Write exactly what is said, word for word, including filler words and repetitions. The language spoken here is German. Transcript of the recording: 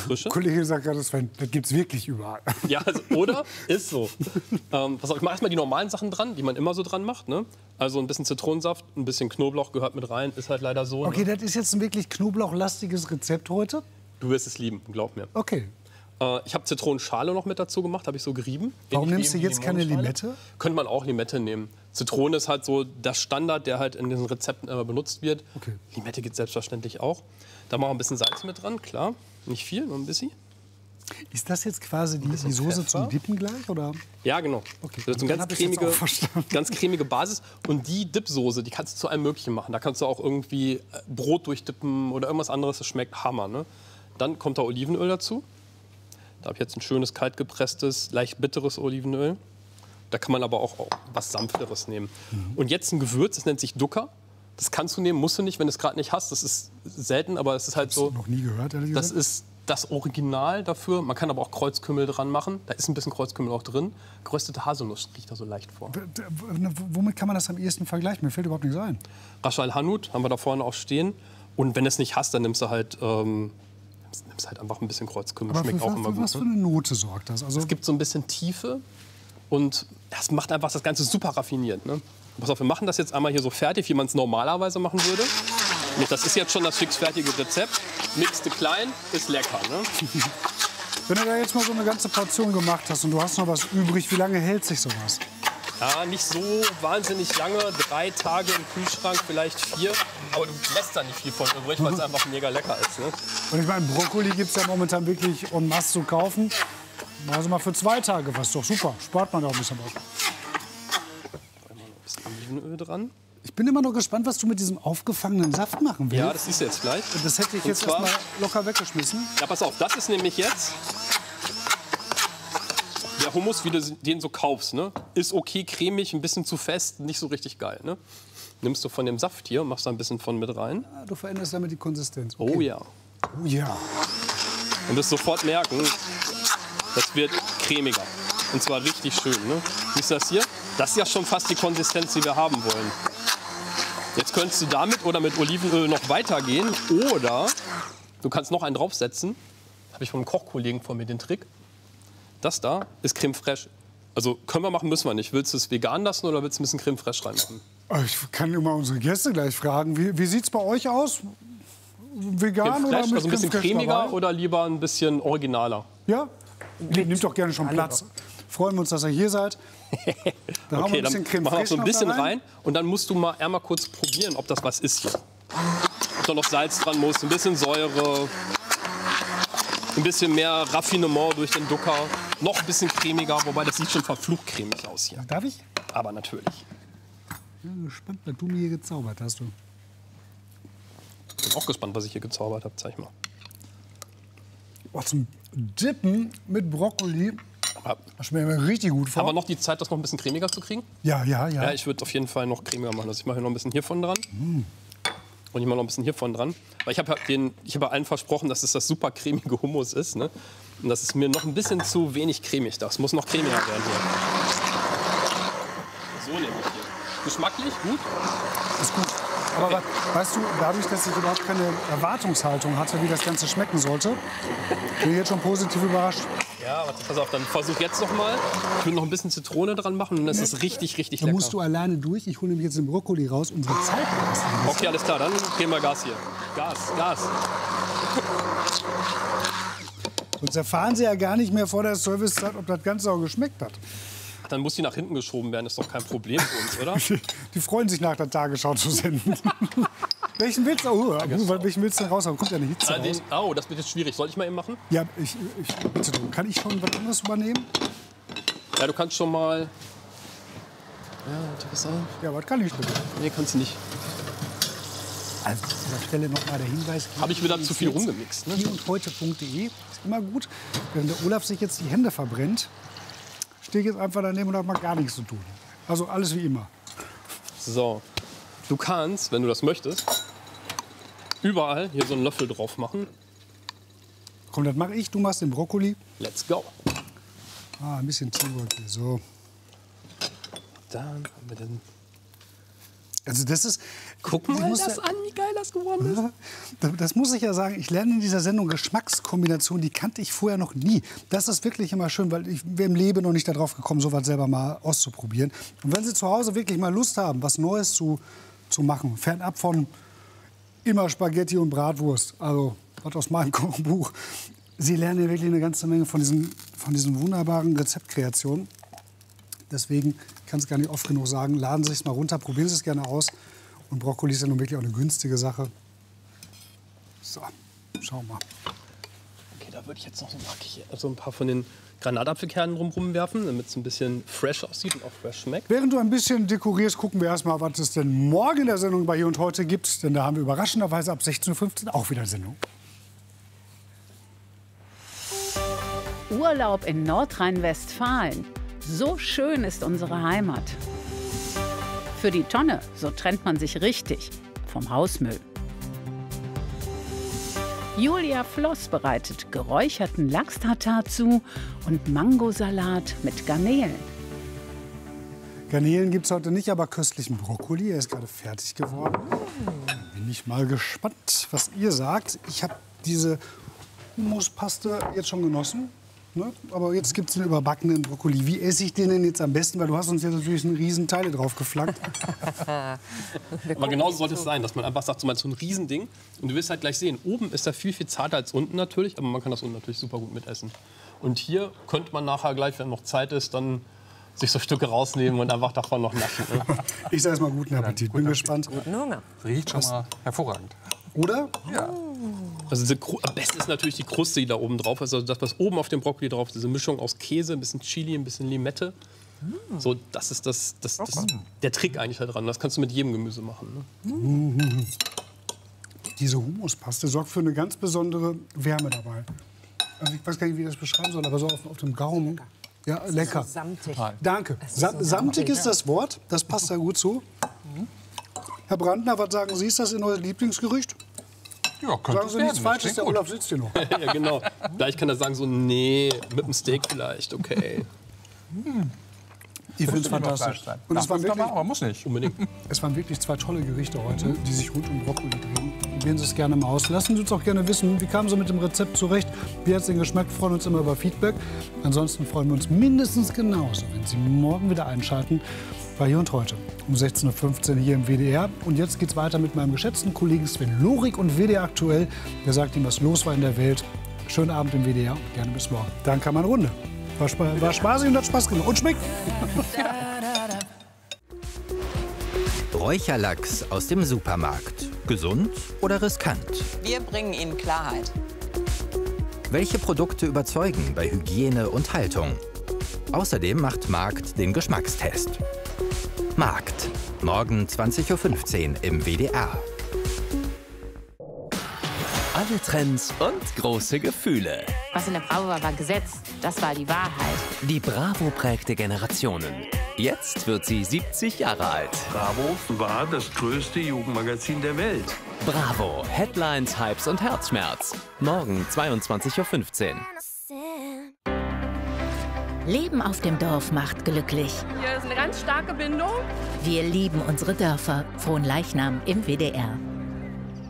Frische. Kollege sagt gerade, das, das gibt es wirklich überall. Ja, also, oder? Ist so. ähm, pass auf, ich mache erstmal die normalen Sachen dran, die man immer so dran macht. Ne? Also ein bisschen Zitronensaft, ein bisschen Knoblauch gehört mit rein. Ist halt leider so. Okay, ne? das ist jetzt ein wirklich knoblauchlastiges Rezept heute? Du wirst es lieben, glaub mir. Okay. Äh, ich habe Zitronenschale noch mit dazu gemacht, habe ich so gerieben. Warum Ähnlich nimmst du wie die jetzt keine Limonenschale. Limette? Könnte man auch Limette nehmen. Zitrone ist halt so das Standard, der halt in diesen Rezepten immer benutzt wird. Okay. Limette geht selbstverständlich auch. Da machen wir ein bisschen Salz mit dran, klar. Nicht viel, nur ein bisschen. Ist das jetzt quasi die, die Soße Pfeffer. zum Dippen gleich? Oder? Ja, genau. Okay, Das ist eine dann ganz hab ich's jetzt cremige, auch verstanden. ganz cremige Basis. Und die Dipsoße, die kannst du zu allem Möglichen machen. Da kannst du auch irgendwie äh, Brot durchdippen oder irgendwas anderes. Das schmeckt Hammer. Ne? Dann kommt da Olivenöl dazu. Da habe ich jetzt ein schönes, kaltgepresstes, leicht bitteres Olivenöl. Da kann man aber auch, auch was Sanfteres nehmen. Mhm. Und jetzt ein Gewürz, das nennt sich Dukkha. Das kannst du nehmen, musst du nicht, wenn du es gerade nicht hast. Das ist selten, aber es ist halt so. Noch nie gehört, ehrlich Das gesagt. ist das Original dafür. Man kann aber auch Kreuzkümmel dran machen. Da ist ein bisschen Kreuzkümmel auch drin. Geröstete Haselnuss riecht da so leicht vor. W- w- Womit kann man das am ehesten vergleichen? Mir fällt überhaupt nichts ein. Ras Al Hanout haben wir da vorne auch stehen. Und wenn du es nicht hast, dann nimmst du halt, ähm, nimmst, nimmst halt einfach ein bisschen Kreuzkümmel. Aber Schmeckt für, auch für, immer für was gut. für Ne? eine Note sorgt das? Also, Es gibt so ein bisschen Tiefe und das macht einfach das Ganze super raffiniert. Ne? Pass auf, wir machen das jetzt einmal hier so fertig, wie man es normalerweise machen würde. Das ist jetzt schon das fixfertige Rezept. Mixte klein, ist lecker. Ne? wenn du da jetzt mal so eine ganze Portion gemacht hast und du hast noch was übrig, wie lange hält sich sowas? Ja, nicht so wahnsinnig lange, drei Tage im Kühlschrank, vielleicht vier. Aber du lässt da nicht viel von übrig, weil es einfach mega lecker ist. Ne? Und ich meine, Brokkoli gibt es ja momentan wirklich en masse zu kaufen. Also mal für zwei Tage was, doch super. Spart man da auch ein bisschen was. Ein bisschen Olivenöl dran. Ich bin immer noch gespannt, was du mit diesem aufgefangenen Saft machen willst. Ja, das siehst du jetzt gleich. Das hätte ich Und jetzt zwar- erst mal locker weggeschmissen. Ja, pass auf, das ist nämlich jetzt der Hummus, wie du den so kaufst. Ne? Ist okay, cremig, ein bisschen zu fest, nicht so richtig geil. Ne? Nimmst du von dem Saft hier, machst da ein bisschen von mit rein. Ah, du veränderst damit die Konsistenz. Oh Okay. ja. Oh ja. Und das sofort merken, das wird cremiger. Und zwar richtig schön. Ne? Siehst du das hier? Das ist ja schon fast die Konsistenz, die wir haben wollen. Jetzt könntest du damit oder mit Olivenöl noch weitergehen. Oder du kannst noch einen draufsetzen. Habe ich von einem Kochkollegen von mir den Trick. Das da ist Creme Fraiche. Also können wir machen, müssen wir nicht. Willst du es vegan lassen oder willst du ein bisschen Creme Fraiche reinmachen? Ich kann immer unsere Gäste gleich fragen. Wie, wie sieht es bei euch aus? Vegan Creme oder Fraiche, mit also ein bisschen Creme Fraiche cremiger dabei? oder lieber ein bisschen originaler? Ja? Nimmt doch gerne schon Platz. Freuen wir uns, dass ihr hier seid. Dann haben wir Okay, ein dann bisschen Creme mach noch Fraiche so ein noch bisschen da rein. Und dann musst du mal einmal kurz probieren, ob das was ist hier. Ob da noch Salz dran muss, ein bisschen Säure, ein bisschen mehr Raffinement durch den Dukkha. Noch ein bisschen cremiger, wobei das sieht schon verflucht cremig aus hier. Darf ich? Aber natürlich. Ich bin gespannt, was du mir hier gezaubert hast. Du. Ich bin auch gespannt, was ich hier gezaubert habe. Zeig mal. Oh, zum Dippen mit Brokkoli. Aber, Das schmeckt mir richtig gut vor. aber noch die Zeit, das noch ein bisschen cremiger zu kriegen? ja, ja, ja. Ja, ich würde auf jeden Fall noch cremiger machen. Also ich mache hier noch ein bisschen hiervon dran. Und ich mache noch ein bisschen hiervon dran. Weil ich habe ja den, ich habe ja allen versprochen, dass es das super cremige Hummus ist. Ne? Und das ist mir noch ein bisschen zu wenig cremig. Das muss noch cremiger werden hier. So nehme ich hier. Geschmacklich gut. Ist gut. Aber wa- weißt du, dadurch, dass ich überhaupt keine Erwartungshaltung hatte, wie das Ganze schmecken sollte, bin ich jetzt schon positiv überrascht. Ja, warte, pass auf, dann versuch jetzt noch mal. Ich will noch ein bisschen Zitrone dran machen und das ist richtig, richtig Da lecker. musst du alleine durch. Ich hole nämlich jetzt den Brokkoli raus. Unsere Zeit ist. Okay, alles klar, dann geben wir Gas hier. Gas, Gas. Sonst erfahren Sie ja gar nicht mehr vor der Servicezeit, ob das Ganze auch geschmeckt hat. Dann muss die nach hinten geschoben werden, ist doch kein Problem für uns, oder? Die freuen sich nach der Tagesschau zu senden. Welchen willst du? Oh, welchen willst du denn raus? Aber kommt ja eine Hitze Ah, den, raus. oh, das wird jetzt schwierig. Soll ich mal eben machen? Ja, ich, ich bitte drum. Kann ich schon was anderes übernehmen? Ja, du kannst schon mal. Ja, warte, pass auf. Ja, was kann ich denn? Nee, kannst du nicht. Also an dieser Stelle noch mal der Hinweis. Habe ich wieder zu viel rumgemixt, ne? hier und heute punkt de ist immer gut. Während der Olaf sich jetzt die Hände verbrennt, stehe ich jetzt einfach daneben und habe mal gar nichts zu tun. Also alles wie immer. So. Du kannst, wenn du das möchtest, überall hier so einen Löffel drauf machen. Komm, das mache ich. Du machst den Brokkoli. Let's go. Ah, ein bisschen Teamwork hier. So. Dann haben wir den. Also das ist... Guck mal das ja, an, wie geil das geworden ist. Das, das muss ich ja sagen. Ich lerne in dieser Sendung Geschmackskombinationen, die kannte ich vorher noch nie. Das ist wirklich immer schön, weil ich wäre im Leben noch nicht darauf gekommen, sowas selber mal auszuprobieren. Und wenn Sie zu Hause wirklich mal Lust haben, was Neues zu, zu machen, fernab von immer Spaghetti und Bratwurst, also was aus meinem Kochbuch, Sie lernen ja wirklich eine ganze Menge von diesen, von diesen wunderbaren Rezeptkreationen. Deswegen kann es gar nicht oft genug sagen, laden Sie es mal runter, probieren Sie es gerne aus. Und Brokkoli ist ja nun wirklich auch eine günstige Sache. So, schauen wir mal. Okay, da würde ich jetzt noch so, so ein paar von den Granatapfelkernen drumherum werfen, damit es ein bisschen fresh aussieht und auch fresh schmeckt. Während du ein bisschen dekorierst, gucken wir erst mal, was es denn morgen in der Sendung bei Hier und Heute gibt. Denn da haben wir überraschenderweise ab sechzehn Uhr fünfzehn auch wieder Sendung. Urlaub in Nordrhein-Westfalen. So schön ist unsere Heimat. Für die Tonne, so trennt man sich richtig vom Hausmüll. Julia Floss bereitet geräucherten Lachs-Tatar zu und Mangosalat mit Garnelen. Garnelen gibt es heute nicht, aber köstlichen Brokkoli. Er ist gerade fertig geworden. Bin ich mal gespannt, was ihr sagt. Ich habe diese Hummuspaste jetzt schon genossen. Ne? Aber jetzt gibt es den überbackenen Brokkoli. Wie esse ich den denn jetzt am besten? Weil du hast uns jetzt natürlich einen riesen Teile drauf geflankt. Aber genauso sollte es sein, dass man einfach sagt, so, mal so ein Riesending. Und du wirst halt gleich sehen, oben ist er viel, viel zarter als unten natürlich. Aber man kann das unten natürlich super gut mitessen. Und hier könnte man nachher gleich, wenn noch Zeit ist, dann sich so Stücke rausnehmen und einfach davon noch naschen. Ne? Ich sage mal guten Appetit. Bin gespannt. Guten Hunger. Riecht schon mal hervorragend. Oder? Ja. Also diese, am besten ist natürlich die Kruste, die da oben drauf ist. Also das, was oben auf dem Brokkoli drauf ist, diese Mischung aus Käse, ein bisschen Chili, ein bisschen Limette. Mm. So, das ist das, das, das, das, der Trick eigentlich da dran. Das kannst du mit jedem Gemüse machen. Ne? Mm. Diese Hummuspaste sorgt für eine ganz besondere Wärme dabei. Also ich weiß gar nicht, wie ich das beschreiben soll, aber so auf, auf dem Gaumen. Ja, lecker. So samtig. Danke. Ist Sa so samtig ist ja. das Wort. Das passt da gut zu. Mhm. Herr Brandner, was sagen Sie? Ist das Ihr neues Lieblingsgericht? Ja, könnte Sagen Sie nichts Falsches, der Olaf sitzt hier noch. Ja, genau. Gleich kann er sagen, so, nee, mit einem Steak vielleicht, okay. Hm. Ich finde es fantastisch. Und es waren, wirklich, aber muss nicht. Unbedingt. es waren wirklich zwei tolle Gerichte heute, die sich rund um Brokkoli drehen. Probieren Sie es gerne mal aus. Lassen Sie uns auch gerne wissen, wie kamen Sie mit dem Rezept zurecht? Wie hat es Ihnen geschmeckt? Wir freuen uns immer über Feedback. Ansonsten freuen wir uns mindestens genauso, wenn Sie morgen wieder einschalten bei Hier und Heute um sechzehn Uhr fünfzehn hier im W D R. Und jetzt geht's weiter mit meinem geschätzten Kollegen Sven Lorik und W D R aktuell. Der sagt Ihnen, was los war in der Welt. Schönen Abend im W D R und gerne bis morgen. Dann kann man Runde. War, spa war spaßig und hat Spaß gemacht. Und schmeckt. Räucherlachs aus dem Supermarkt. Gesund oder riskant? Wir bringen Ihnen Klarheit. Welche Produkte überzeugen bei Hygiene und Haltung? Außerdem macht Markt den Geschmackstest. Markt. Morgen zwanzig Uhr fünfzehn im W D R. Alle Trends und große Gefühle. Was in der Bravo war, war Gesetz. Das war die Wahrheit. Die Bravo prägte Generationen. Jetzt wird sie siebzig Jahre alt. Bravo war das größte Jugendmagazin der Welt. Bravo. Headlines, Hypes und Herzschmerz. Morgen zweiundzwanzig Uhr fünfzehn. Leben auf dem Dorf macht glücklich. Hier ist eine ganz starke Bindung. Wir lieben unsere Dörfer. Frohnleichnam im W D R.